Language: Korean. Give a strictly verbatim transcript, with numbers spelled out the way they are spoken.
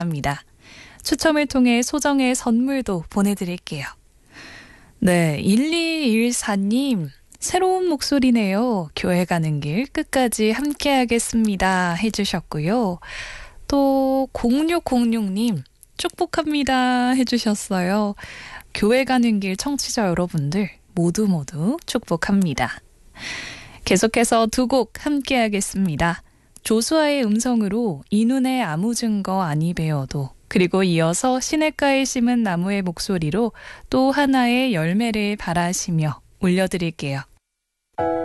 합니다. 추첨을 통해 소정의 선물도 보내드릴게요. 네, 일이일사 님. 새로운 목소리네요. 교회 가는 길 끝까지 함께하겠습니다 해주셨고요. 또 공육공육 님 축복합니다 해주셨어요. 교회 가는 길 청취자 여러분들 모두 모두 축복합니다. 계속해서 두 곡 함께하겠습니다. 조수아의 음성으로 이 눈에 아무 증거 아니 베어도, 그리고 이어서 시냇가에 심은 나무의 목소리로 또 하나의 열매를 바라시며 올려드릴게요.